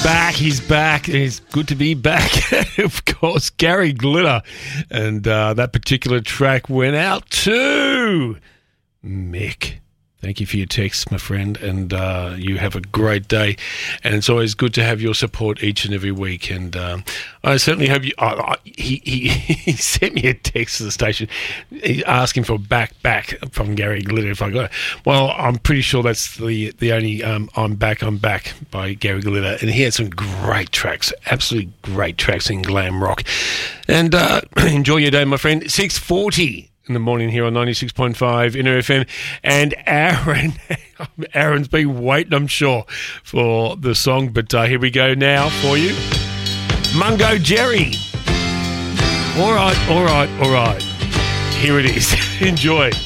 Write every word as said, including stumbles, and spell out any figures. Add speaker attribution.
Speaker 1: back. He's back. It's good to be back. Of course, Gary Glitter. And uh, that particular track went out to Mick. Thank you for your text, my friend, and uh, you have a great day. And it's always good to have your support each and every week. And um, I certainly hope you. Uh, he, he he sent me a text to the station asking for back back from Gary Glitter if I got it. Well, I'm pretty sure that's the the only um, I'm back I'm back by Gary Glitter, and he had some great tracks, absolutely great tracks in glam rock. And uh, enjoy your day, my friend. six forty in the morning here on ninety-six point five Inner F M. And Aaron, Aaron's been waiting, I'm sure, for the song. But uh, here we go now for you. Mungo Jerry. All right, all right, all right. Here it is. Enjoy.